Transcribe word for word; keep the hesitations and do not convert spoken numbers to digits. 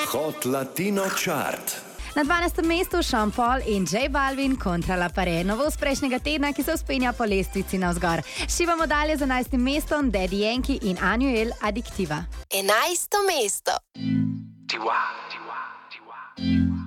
Hot Latino Chart. Na dvanajstem mestu Sean Paul in J Balvin kontra La Pare. Novost prejšnjega tedna, ki se vzpenja po lestvici navzgor. Šivamo dalje z enajstim mestom Daddy Yankee in Anuel Adiktiva. Enajsto mesto. Tiwa, tiwa, tiwa.